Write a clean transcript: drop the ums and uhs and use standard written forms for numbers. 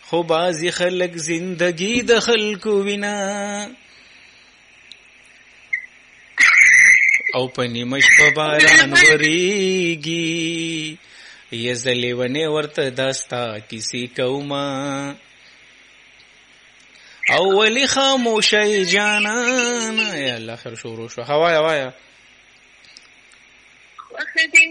خو بازي خلق زندگی د خلکو وینا او پنیمش په باران وریږي یزلی ونه ورته داستا کسی کوما او ولی خاموشی جانانا یا الله خیر شروع شو هوایا